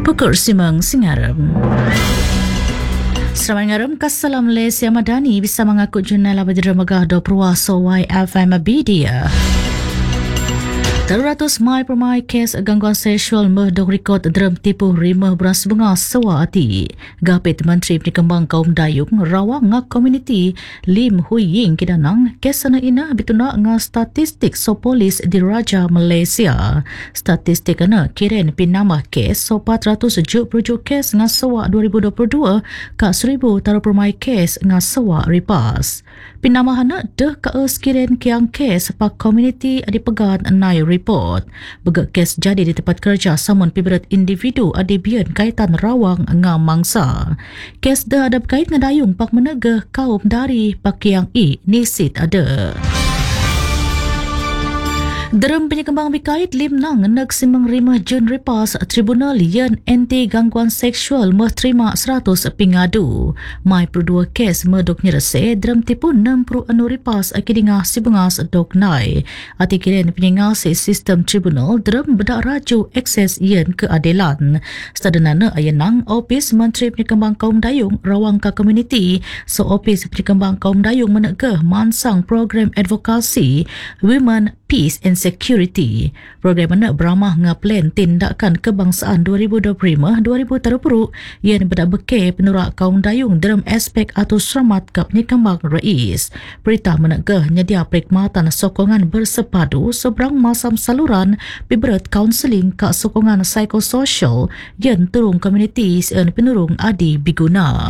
Pukul Simang Singaram. Selamat ngaram Kassalam Malaysia Madani bisa mengaku jurnal abadira megah do perwaso YFM Media. Teratus mai permai kes gangguan seksual merdok rekod dalam tipu rimah beras bunga sewa ati. Gapit Menteri Penikembang Kaum Dayung rawang ngak komuniti Lim Hui Ying kidanang kes sana ina bituna ngak statistik so polis di Raja Malaysia. Statistik ana kiren pinama kes so 477 kes ngak sewa 2022 ka 1000 taruh permai kes ngak sewa ripas. Pinama hana deh ka kiren kiang kes pak komuniti dipegat nai report. Begak kes jadi di tempat kerja samun piberat individu adibian kaitan rawang ngam mangsa. Kes dah ada berkait ngedayung pak menegah kaum dari pak yang nisit ada. Dalam penyekembang berkait Lim Nang nak simang rimah jen repas tribunal yang anti gangguan seksual terima 100 pingadu. Mai perdua kes merdok nyerase dalam tipu 60 repas akidingah sibungas dok nai. Ati kiren penyengasi sistem tribunal dalam bedak raju akses yang keadilan. Sedanana ayanang Opis Menteri Penyekembang Kaum Dayung rawang ka komuniti. So Opis Penyekembang Kaum Dayung menegah mansang program advokasi Women Peace and Security. Program mana beramah ngaplan tindakan kebangsaan 2025-2030 yang berdak beke penurak kaum dayung dalam aspek atau selamat ke penyekembang rais. Perintah menegah nyedia perkhidmatan sokongan bersepadu seberang masam saluran piberat kaunseling ke sokongan psikososial yang turung komuniti dan penurung adi biguna.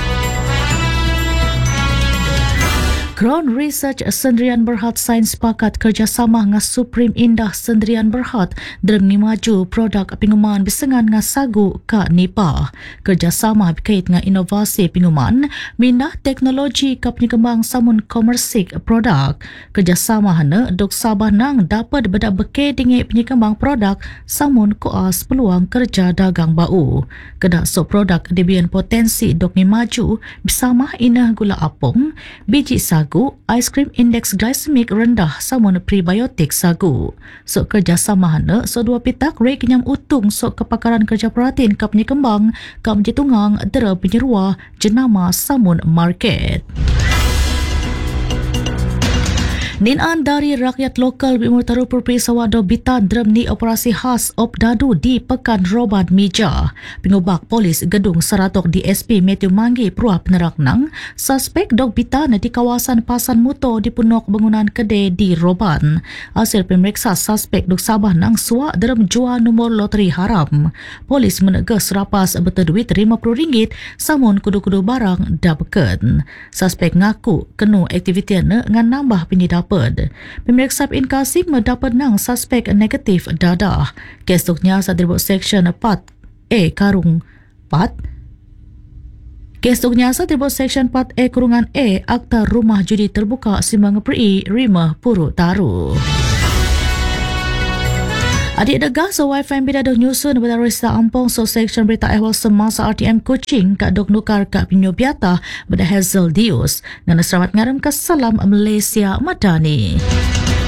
Crown Research Sendirian Berhad Sains sepakat kerjasama dengan Supreme Indah Sendirian Berhad dalam maju produk pinguman bisengan dengan sagu ke Nipah. Kerjasama berkait dengan inovasi pinguman, mindah teknologi ke penyekembang samun komersik produk. Kerjasama hana dok Sabah nang dapat bedak beke dengan penyekembang produk samun koas peluang kerja dagang bau. Kedak so produk dibian potensi dok maju bersama inah gula apung, biji sagu, aiskrim indeks glycemic rendah samun prebiotik sagu. So kerjasama hana so dua pitak rek nyam utung so kepakaran kerja peratin ka penyekembang ka menjetungang dera penyeruah jenama samun market. Ninan dari rakyat lokal berumur taruh perperi sawado bitan dalam ni operasi khas Opdadu di Pekan Roban Mija. Pengubak polis gedung Saratok DSP Matthew Manggi Peruah Penerak Nang, suspek dok bitan di kawasan Pasan Muto di punok bangunan kedai di Roban. Hasil pemeriksa suspek dok Sabah Nang suak dalam jual nomor loteri haram. Polis menegah serapas betul duit RM50 samun kudu-kudu barang dah beken. Suspek ngaku kena aktivitiannya dengan nambah penyidap. Pemeriksa inkasih mendapat nang suspek negatif dadah. Kes tuknya saat dibuat Seksyen 4A Karung 4. Kes tuknya saat dibuat Seksyen 4A Kurungan A Akta Rumah Judi Terbuka Simbang Peri Rimah Purut Taru. Adik degah so YFM bidadoh nyusun pada Risa Ampong so Seksyen Berita Ehwal Semasa RTM Kuching kat dok nukar kat Pinyo Biata pada Hazel Dius. Ngana selamat ngaram ke Salam Malaysia Madani.